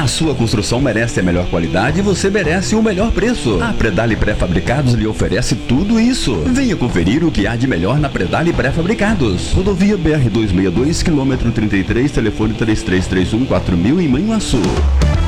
sua construção merece a melhor qualidade e você merece o melhor preço. A Predale Pré-Fabricados lhe oferece tudo isso. Venha conferir o que há de melhor na Predale Pré-Fabricados. Rodovia BR-262, quilômetro 33, telefone 3331-4000 em Manhuaçu.